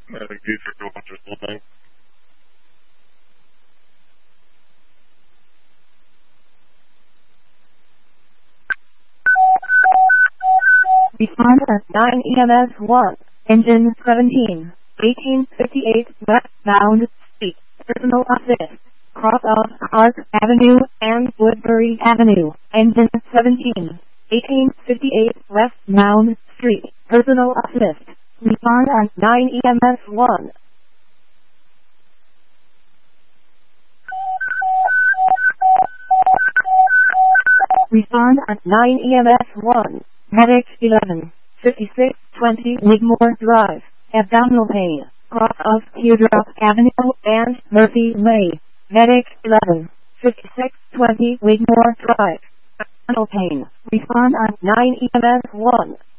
Medic 231 just holding. Respond at 9 EMS 1, engine 17, 1858 westbound, street, personal assist, cross off Park Avenue and Woodbury Avenue, engine 17, 1858 westbound, street, personal assist. Respond at 9 EMS 1. Respond at 9 EMS 1. Medic 11, 5620 Wigmore Drive, abdominal pain, cross of Teardrop Avenue and Murphy Way. Medic 11, 5620 Wigmore Drive, abdominal pain. Respond at 9 EMS 1.